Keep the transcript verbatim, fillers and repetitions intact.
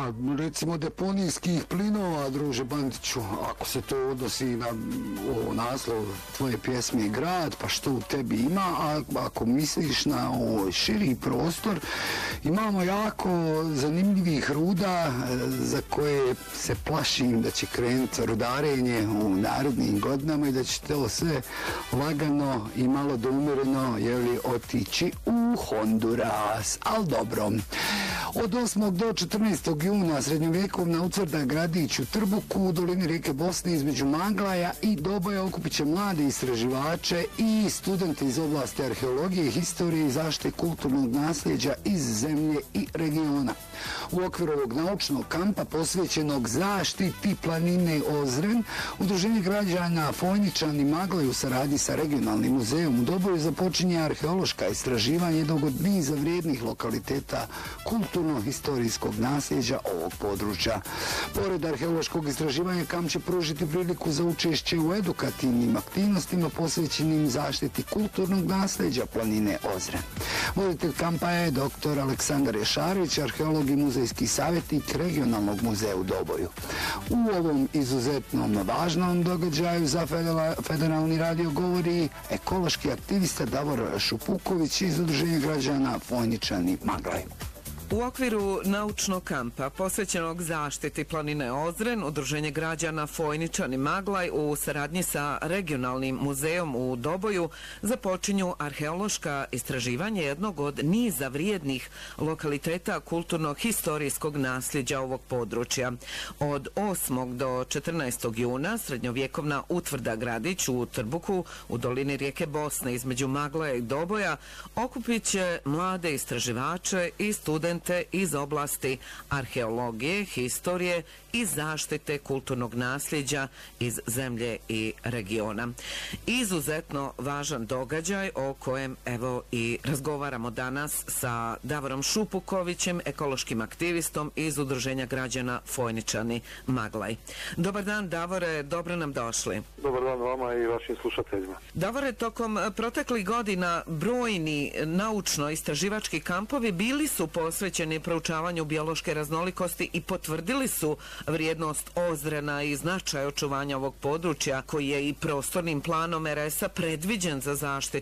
Pa, recimo deponijskih plinova, druže Bandiću, ako se to odnosi na o, naslov tvoje pjesme Grad, pa što u tebi ima, a ako misliš na o, širi prostor, imamo jako zanimljivih ruda za koje se plašim da će krenuti rudarenje u narednim godinama i da će to sve lagano i malo doumjereno jeli, otići u Honduras. Al dobro. Od osmog do četrnaestog juna srednjovjekovna utvrda Gradić u Trbuku u dolini rijeke Bosne između Maglaja i Doboja okupit će mlade istraživače i studente iz oblasti arheologije, historije i zaštite kulturnog nasljeđa iz zemlje i regiona. U okviru ovog naučnog kampa posvećenog zaštiti planine Ozren, Udruženje građana Fojničan i Maglaj u saradnji sa regionalnim muzejom u Doboju započinje arheološka istraživanja jednog od niza vrijednih lokaliteta kulturno-historijskog nasljeđa ovog područja. Pored arheološkog istraživanja, kamp će pružiti priliku za učešće u edukativnim aktivnostima posvećenim zaštiti kulturnog nasljeđa planine Ozren. Voditelj kampa je doktor Aleksandar Ješarević, arheolog i muzejski savjetnik regionalnog muzeja u Doboju. U ovom izuzetnom važnom događaju za Federalni radio govori ekološki aktivista Davor Šupuković iz Udruženja građana Fojničan i Maglaj. U okviru naučnog kampa posvećenog zaštiti planine Ozren, Udruženje građana Fojničan i Maglaj u saradnji sa regionalnim muzejom u Doboju započinju arheološka istraživanja jednog od niza vrijednih lokaliteta kulturno-historijskog nasljeđa ovog područja. Od osmog do četrnaestog juna srednjovjekovna utvrda Gradić u Trbuku u dolini rijeke Bosne između Maglaja i Doboja okupit će mlade istraživače i studente iz oblasti arheologije, historije i zaštite kulturnog nasljeđa iz zemlje i regiona. Izuzetno važan događaj o kojem evo i razgovaramo danas sa Davorom Šupukovićem, ekološkim aktivistom iz Udruženja građana Fojničani Maglaj. Dobar dan, Davore, dobro nam došli. Dobar dan vama i vašim slušateljima. Davore, tokom proteklih godina brojni naučno-istraživački kampovi bili su posvećeni proučavanju biološke raznolikosti i potvrdili su vrijednost Ozrena i značaj očuvanja ovog područja koji je i prostornim planom er es a predviđen za zaštitu